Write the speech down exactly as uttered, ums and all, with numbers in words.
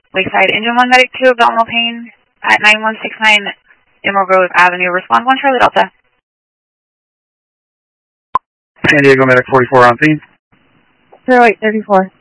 Lakeside, Engine one, Medic two, abdominal pain at nine one six nine Emerald Grove Avenue. Respond one, Charlie Delta. San Diego Medic forty-four on scene. zero eight thirty-four.